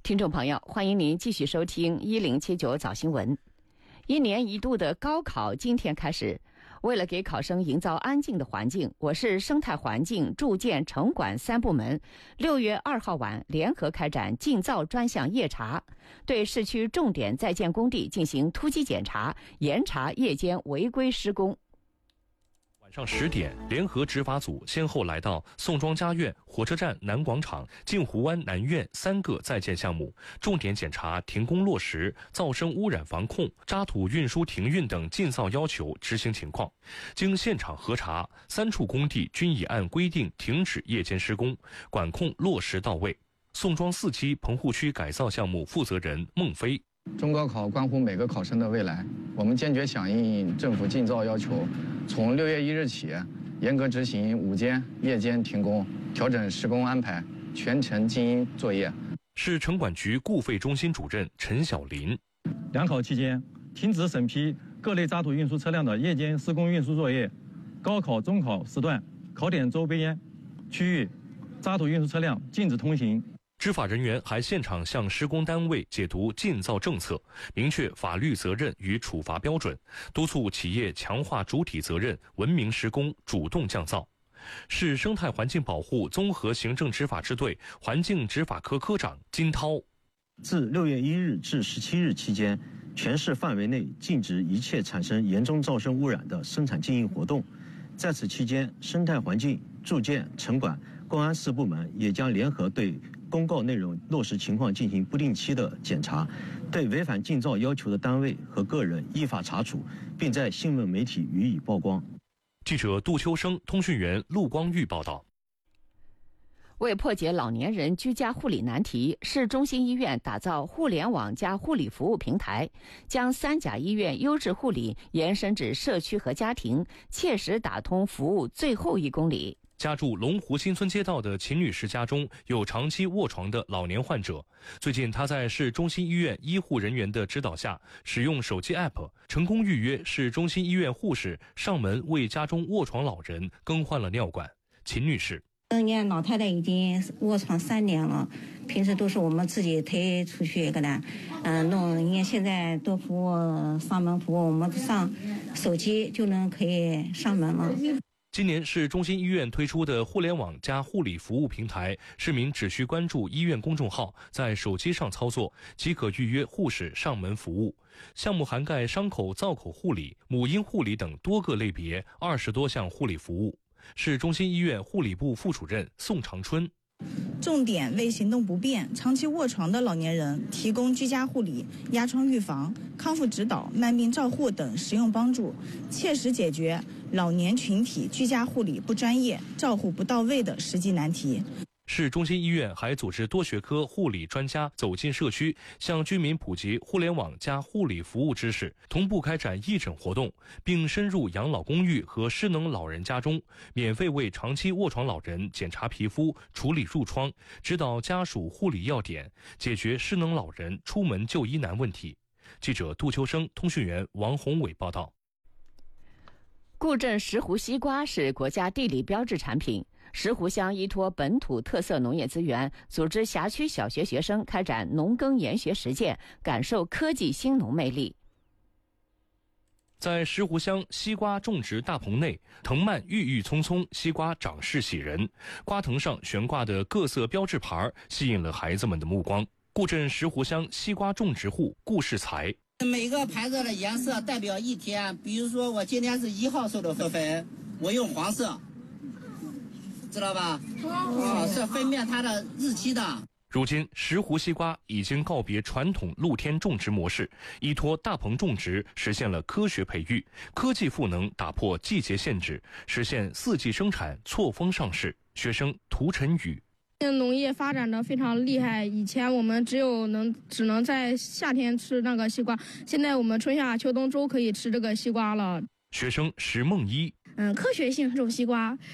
听众朋友，欢迎您继续收听1079早新闻。一年一度的高考今天开始，为了给考生营造安静的环境，我市生态环境、住建、城管3部门6月2号晚联合开展禁噪专项夜查，对市区重点在建工地进行突击检查，严查夜间违规施工。 晚上10点，联合执法组先后来到宋庄家苑、火车站南广场、镜湖湾南苑3个在建项目，重点检查停工落实、噪声污染防控、渣土运输停运等禁噪要求执行情况。经现场核查，3处工地均已按规定停止夜间施工，管控落实到位。宋庄4期棚户区改造项目负责人孟飞： 中高考关乎每个考生的未来，我们坚决响应政府禁噪要求，从6月1日起，严格执行午间、夜间停工，调整施工安排，全程静音作业。 市城管局固废中心主任陈小林： 两考期间，停止审批各类渣土运输车辆的夜间施工运输作业，高考、中考时段考点周边区域渣土运输车辆禁止通行。 执法人员还现场向施工单位解读禁噪政策，明确法律责任与处罚标准，督促企业强化主体责任，文明施工，主动降噪。市生态环境保护综合行政执法支队环境执法科科长金涛： 自6月1日至17日期间，全市范围内禁止一切产生严重噪声污染的生产经营活动。在此期间，生态环境、住建、城管、公安4部门也将联合对公告内容落实情况进行不定期的检查，对违反禁噪要求的单位和个人依法查处，并在新闻媒体予以曝光。 记者杜秋生、通讯员陆光玉报道。 为破解老年人居家护理难题，市中心医院打造互联网加护理服务平台，将3甲医院优质护理延伸至社区和家庭，切实打通服务最后1公里。 家住龙湖新村街道的秦女士家中有长期卧床的老年患者，最近她在市中心医院医护人员的指导下，使用手机 App 成功预约市中心医院护士上门为家中卧床老人更换了尿管。秦女士： 人家老太太已经卧床3年了，平时都是我们自己推出去给她弄。人家现在多服务上门服务，我们上手机就可以上门了。 今年市中心医院推出的互联网加护理服务平台，市民只需关注医院公众号，在手机上操作即可预约护士上门服务。项目涵盖伤口、造口护理、母婴护理等多个类别，20多项护理服务。市中心医院护理部副主任宋长春： 重点为行动不便、长期卧床的老年人提供居家护理、压疮预防、康复指导、慢病照护等实用帮助，切实解决老年群体居家护理不专业、照护不到位的实际难题。 市中心医院还组织多学科护理专家走进社区，向居民普及互联网加护理服务知识，同步开展义诊活动，并深入养老公寓和失能老人家中，免费为长期卧床老人检查皮肤、处理褥疮，指导家属护理要点，解决失能老人出门就医难问题。记者杜秋生、通讯员王宏伟报道。 固镇石湖西瓜是国家地理标志产品。石湖乡依托本土特色农业资源，组织辖区小学学生开展农耕研学实践，感受科技兴农魅力。 在石湖乡西瓜种植大棚内，藤蔓郁郁葱葱，西瓜长势喜人。瓜藤上悬挂的各色标志牌吸引了孩子们的目光。固镇石湖乡西瓜种植户顾世才： 每个牌子的颜色代表一天，比如说我今天是1号收的授粉，我用黄色，知道吧？是分辨它的日期的。 如今，石湖西瓜已经告别传统露天种植模式，依托大棚种植，实现了科学培育、科技赋能，打破季节限制，实现4季生产、错峰上市。学生涂晨宇： 农业发展的非常厉害，以前我们只能在夏天吃那个西瓜，现在我们春夏秋冬都可以吃这个西瓜了。 学生石梦一： 科学性种西瓜